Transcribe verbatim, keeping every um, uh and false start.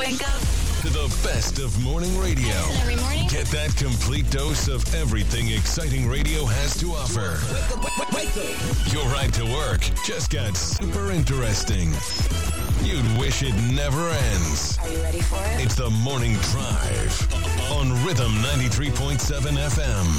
Wake up. To the best of morning radio. Listen every morning. Get that complete dose of everything exciting radio has to offer. Your ride to work just got super interesting. You'd wish it never ends. Are you ready for it? It's the Morning Drive on Rhythm ninety-three point seven F M.